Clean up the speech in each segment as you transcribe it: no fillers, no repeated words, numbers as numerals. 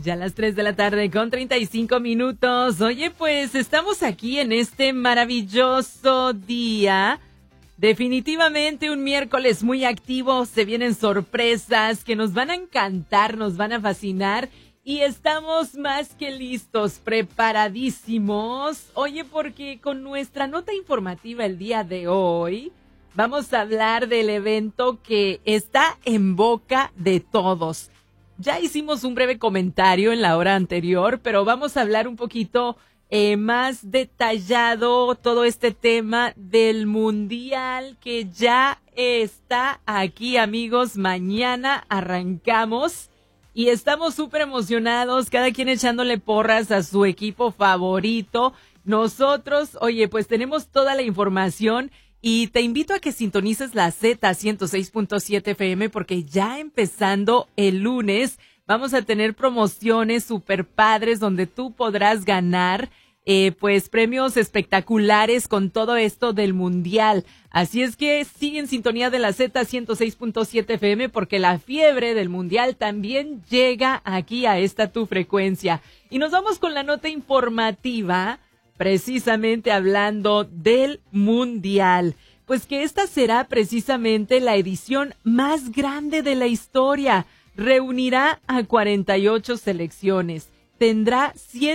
Ya a las 3 de la tarde con 35 minutos. Oye, pues estamos aquí en este maravilloso día. Definitivamente un miércoles muy activo. Se vienen sorpresas que nos van a encantar, nos van a fascinar. Y estamos más que listos, preparadísimos. Oye, porque con nuestra nota informativa el día de hoy vamos a hablar del evento que está en boca de todos. Ya hicimos un breve comentario en la hora anterior, pero vamos a hablar un poquito más detallado todo este tema del mundial que ya está aquí, amigos. Mañana arrancamos y estamos súper emocionados, cada quien echándole porras a su equipo favorito. Nosotros, oye, pues tenemos toda la información. Y te invito a que sintonices la Z106.7 FM porque ya empezando el lunes vamos a tener promociones super padres donde tú podrás ganar pues premios espectaculares con todo esto del mundial. Así es que sigue en sintonía de la Z106.7 FM porque la fiebre del mundial también llega aquí a esta tu frecuencia. Y nos vamos con la nota informativa. Precisamente hablando del Mundial, pues que esta será precisamente la edición más grande de la historia. Reunirá a 48 selecciones, tendrá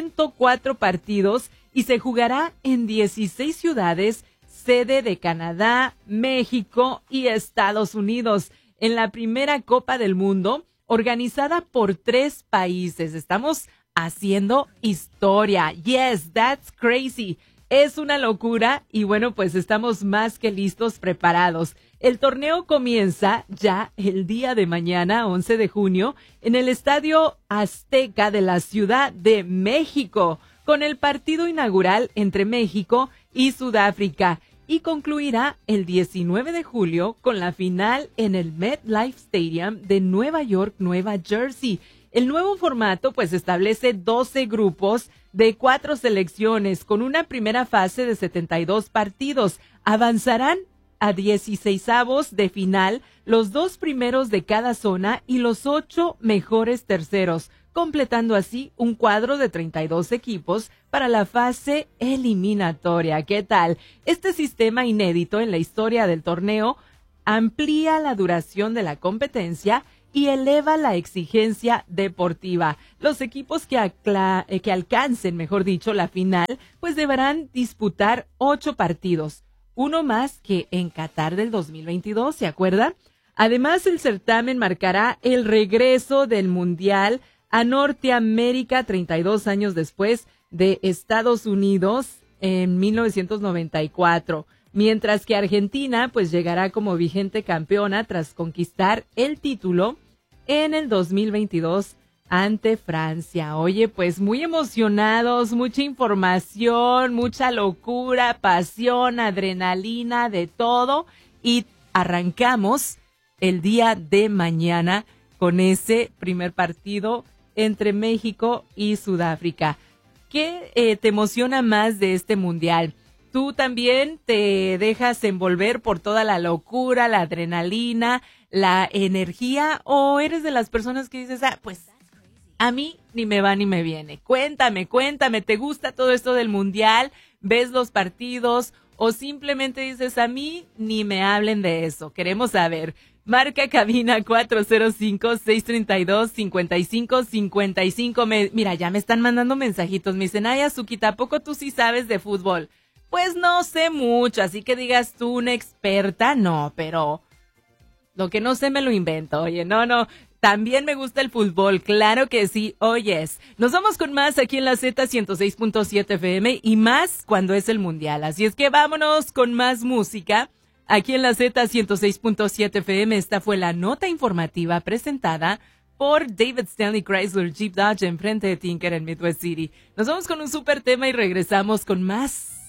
104 partidos y se jugará en 16 ciudades, sede de Canadá, México y Estados Unidos, en la primera Copa del Mundo, organizada por 3 países. Estamos haciendo historia. Yes, that's crazy. Es una locura y bueno, pues estamos más que listos, preparados. El torneo comienza ya el día de mañana, 11 de junio, en el Estadio Azteca de la Ciudad de México, con el partido inaugural entre México y Sudáfrica, y concluirá el 19 de julio con la final en el MetLife Stadium de Nueva York, Nueva Jersey. El nuevo formato pues establece 12 grupos de 4 selecciones con una primera fase de 72 partidos. Avanzarán a 16avos de final los 2 primeros de cada zona y los 8 mejores terceros, completando así un cuadro de 32 equipos para la fase eliminatoria. ¿Qué tal? Este sistema inédito en la historia del torneo amplía la duración de la competencia y eleva la exigencia deportiva. Los equipos que alcancen, mejor dicho, la final, pues deberán disputar 8 partidos, uno más que en Qatar del 2022, ¿se acuerda? Además, el certamen marcará el regreso del Mundial a Norteamérica 32 años después de Estados Unidos en 1994. Mientras que Argentina pues llegará como vigente campeona tras conquistar el título en el 2022 ante Francia. Oye, pues muy emocionados, mucha información, mucha locura, pasión, adrenalina, de todo. Y arrancamos el día de mañana con ese primer partido entre México y Sudáfrica. ¿Qué te emociona más de este mundial? ¿Tú también te dejas envolver por toda la locura, la adrenalina, la energía? ¿O eres de las personas que dices, pues a mí ni me va ni me viene? Cuéntame, ¿te gusta todo esto del mundial? ¿Ves los partidos? ¿O simplemente dices, a mí ni me hablen de eso? Queremos saber. Marca cabina 405-632-5555. Mira, ya me están mandando mensajitos. Me dicen, ay, Azuquita, ¿a poco tú sí sabes de fútbol? Pues no sé mucho, así que digas tú una experta, no, pero lo que no sé me lo invento. Oye, no, también me gusta el fútbol, claro que sí, oyes. Nos vamos con más aquí en la Z106.7 FM y más cuando es el mundial, así es que vámonos con más música. Aquí en la Z106.7 FM, esta fue la nota informativa presentada por David Stanley Chrysler Jeep Dodge enfrente de Tinker en Midwest City. Nos vamos con un súper tema y regresamos con más.